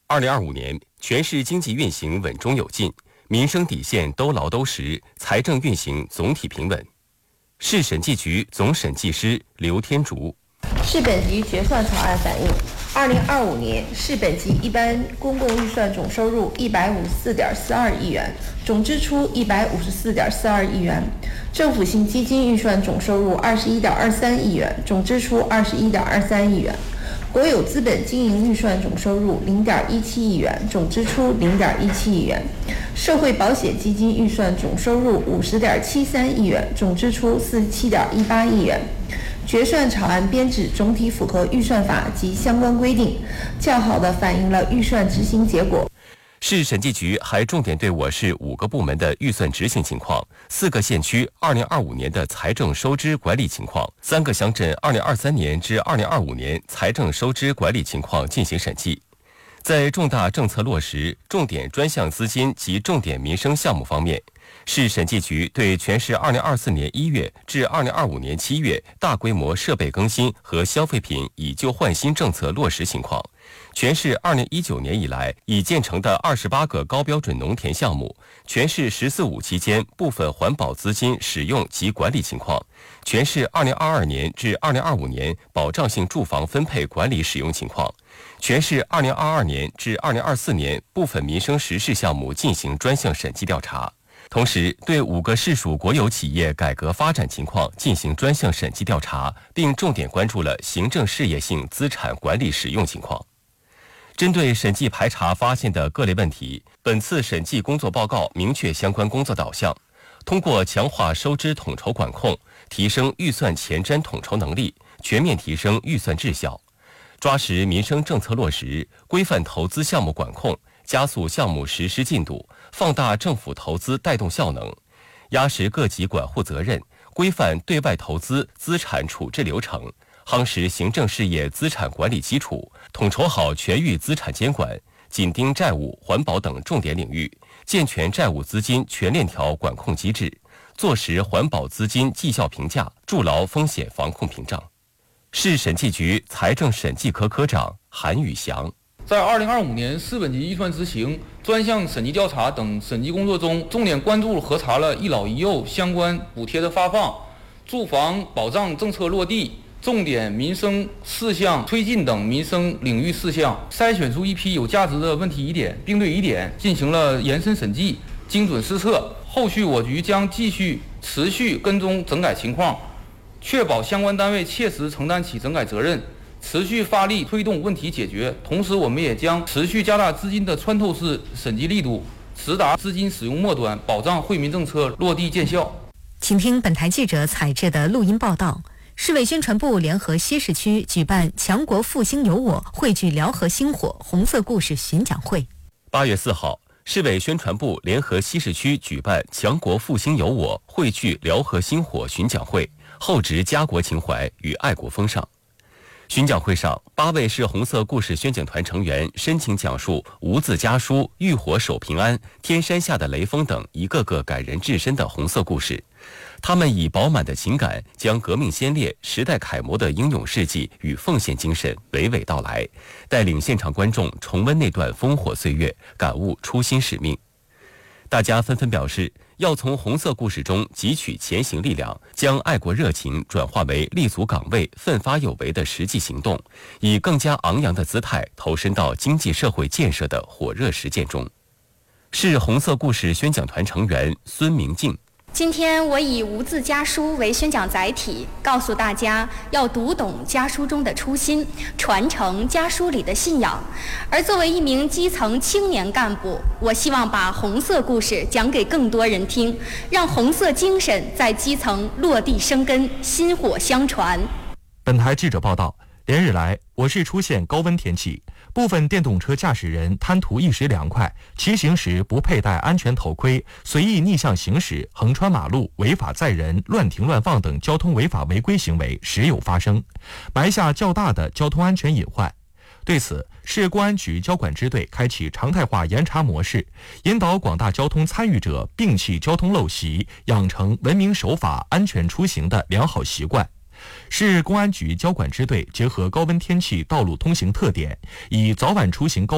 2025年，全市经济运行稳中有进，民生底线都牢都实，财政运行总体平稳。市审计局总审计师刘天竺。 市本局决算草案反映，2025年市本级一般公共预算总收入154.42亿元，总支出154.42亿元，政府性基金预算总收入21.23亿元，总支出21.23亿元，国有资本经营预算总收入0.17亿元，总支出0.17亿元，社会保险基金预算总收入50.73亿元，总支出47.18亿元。决算草案编制总体符合预算法及相关规定，较好地反映了预算执行结果。 市审计局还重点对我市5个部门的预算执行情况、4个县区2025年的财政收支管理情况、3个乡镇2023年至2025年财政收支管理情况进行审计。在重大政策落实、重点专项资金及重点民生项目方面，市审计局对全市2024年1月至2025年7月大规模设备更新和消费品以旧换新政策落实情况，全市2019年以来已建成的28个高标准农田项目，全市“14·5”期间部分环保资金使用及管理情况，全市2022年至2025年保障性住房分配管理使用情况，全市2022年至2024年部分民生实事项目进行专项审计调查。同时，对5个市属国有企业改革发展情况进行专项审计调查，并重点关注了行政事业性资产管理使用情况。针对审计排查发现的各类问题，本次审计工作报告明确相关工作导向，通过强化收支统筹管控，提升预算前瞻统筹能力，全面提升预算质效，抓实民生政策落实，规范投资项目管控，加速项目实施进度，放大政府投资带动效能，压实各级管护责任，规范对外投资资产处置流程，夯实行政事业资产管理基础，统筹好全域资产监管，紧盯债务、环保等重点领域，健全债务资金全链条管控机制，做实环保资金绩效评价，筑牢风险防控屏障。市审计局财政审计科科长韩宇翔。 在2025年市本级预算执行、专项审计调查等审计工作中，重点关注核查了一老一幼相关补贴的发放、住房保障政策落地、重点民生事项推进等民生领域事项，筛选出一批有价值的问题疑点，并对疑点进行了延伸审计、精准施策。后续我局将继续持续跟踪整改情况，确保相关单位切实承担起整改责任，持续发力推动问题解决。同时，我们也将持续加大资金的穿透式审计力度，直达资金使用末端，保障惠民政策落地见效。 请听本台记者采制的录音报道。市委宣传部联合西市区举办强国复兴有我汇聚辽河星火红色故事巡讲会。 8月4号，市委宣传部联合西市区举办强国复兴有我汇聚辽河星火巡讲会，厚植家国情怀与爱国风尚。巡讲会上，8位市红色故事宣讲团成员深情讲述无字家书、浴火守平安、天山下的雷锋等一个个感人至深的红色故事。他们以饱满的情感，将革命先烈、时代楷模的英勇事迹与奉献精神娓娓道来，带领现场观众重温那段烽火岁月，感悟初心使命。大家纷纷表示，要从红色故事中汲取前行力量，将爱国热情转化为立足岗位、奋发有为的实际行动，以更加昂扬的姿态投身到经济社会建设的火热实践中。是红色故事宣讲团成员孙明静。 今天我以无字家书为宣讲载体，告诉大家要读懂家书中的初心，传承家书里的信仰。而作为一名基层青年干部，我希望把红色故事讲给更多人听，让红色精神在基层落地生根，薪火相传。 本台记者报道，连日来，我市出现高温天气，部分电动车驾驶人贪图一时凉快，骑行时不佩戴安全头盔，随意逆向行驶、横穿马路、违法载人、乱停乱放等交通违法违规行为时有发生，埋下较大的交通安全隐患。对此，市公安局交管支队开启常态化严查模式，引导广大交通参与者摒弃交通陋习，养成文明守法、安全出行的良好习惯。市公安局交管支队结合高温天气道路通行特点，以早晚出行高